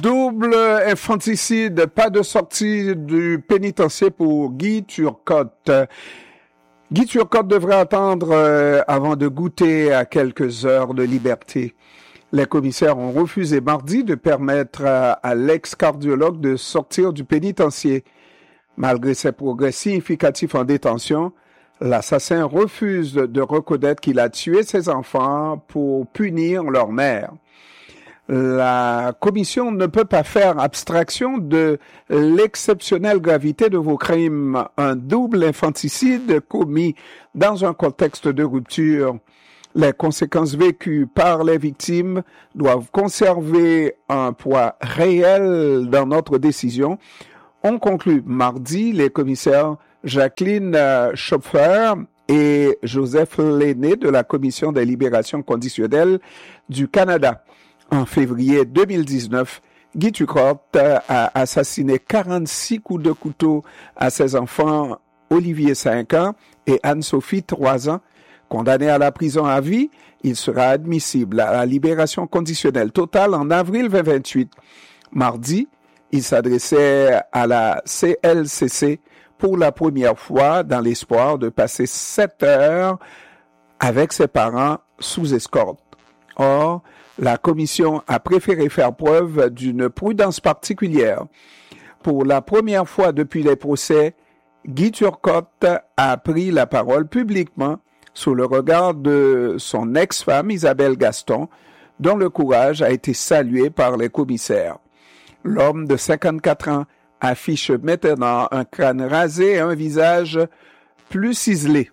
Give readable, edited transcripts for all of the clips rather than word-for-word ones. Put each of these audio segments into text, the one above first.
Double infanticide, pas de sortie du pénitencier pour Guy Turcotte. Guy Turcotte devrait attendre avant de goûter à quelques heures de liberté. Les commissaires ont refusé mardi de permettre à l'ex-cardiologue de sortir du pénitencier. Malgré ses progrès significatifs en détention, l'assassin refuse de reconnaître qu'il a tué ses enfants pour punir leur mère. La commission ne peut pas faire abstraction de l'exceptionnelle gravité de vos crimes, un double infanticide commis dans un contexte de rupture. Les conséquences vécues par les victimes doivent conserver un poids réel dans notre décision. On conclut mardi les commissaires Jacqueline Schopfer et Joseph Lenné de la Commission des libérations conditionnelles du Canada. En février 2019, Guy Turcotte a assassiné 46 coups de couteau à ses enfants Olivier 5 ans et Anne-Sophie 3 ans. Condamné à la prison à vie, il sera admissible à la libération conditionnelle totale en avril 2028. Mardi, il s'adressait à la CLCC pour la première fois dans l'espoir de passer 7 heures avec ses parents sous escorte. Or, la commission a préféré faire preuve d'une prudence particulière. Pour la première fois depuis les procès, Guy Turcotte a pris la parole publiquement sous le regard de son ex-femme Isabelle Gaston, dont le courage a été salué par les commissaires. L'homme de 54 ans affiche maintenant un crâne rasé et un visage plus ciselé.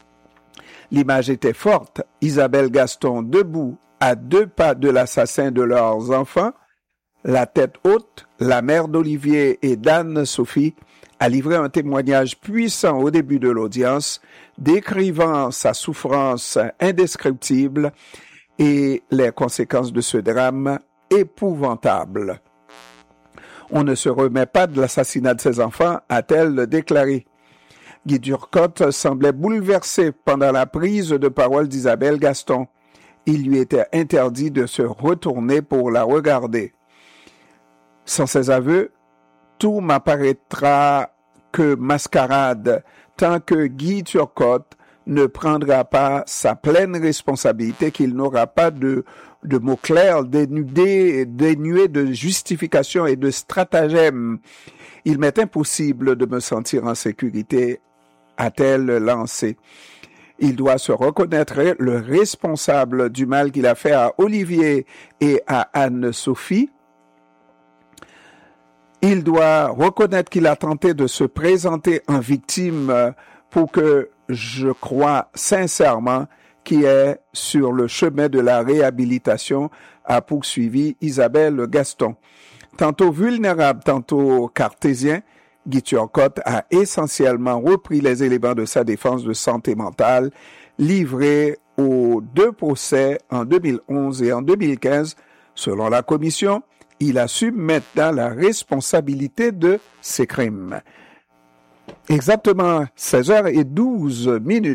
L'image était forte. Isabelle Gaston debout à 2 pas de l'assassin de leurs enfants, la tête haute, la mère d'Olivier et d'Anne-Sophie a livré un témoignage puissant au début de l'audience, décrivant sa souffrance indescriptible et les conséquences de ce drame épouvantable. On ne se remet pas de l'assassinat de ses enfants, a-t-elle déclaré. Guy Turcotte semblait bouleversé pendant la prise de parole d'Isabelle Gaston. Il lui était interdit de se retourner pour la regarder. Sans ses aveux, tout m'apparaîtra que mascarade tant que Guy Turcotte ne prendra pas sa pleine responsabilité, qu'il n'aura pas de mots clairs, dénués de justification et de stratagème. Il m'est impossible de me sentir en sécurité, a-t-elle lancé. Il doit se reconnaître le responsable du mal qu'il a fait à Olivier et à Anne-Sophie. Il doit reconnaître qu'il a tenté de se présenter en victime pour que je crois sincèrement qu'il est sur le chemin de la réhabilitation, a poursuivi Isabelle Gaston. Tantôt vulnérable, tantôt cartésien, Guy Turcotte a essentiellement repris les éléments de sa défense de santé mentale livrés aux 2 procès en 2011 et en 2015. Selon la commission, il assume maintenant la responsabilité de ses crimes. Exactement 16h12.